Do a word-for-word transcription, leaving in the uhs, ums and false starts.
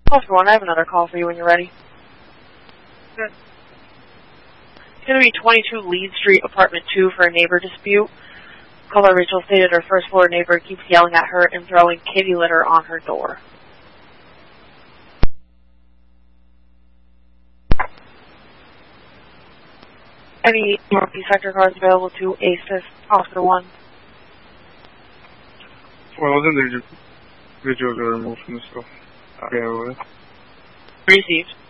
Officer one, I have another call for you when you're ready. Good. It's going to be twenty-two Lead Street, Apartment two for a neighbor dispute. Caller Rachel stated her first floor neighbor keeps yelling at her and throwing kitty litter on her door. Any Northeast sector cars available to assist Officer one? Well, wasn't there just videos that were removed from the stuff? Yeah, what? Received.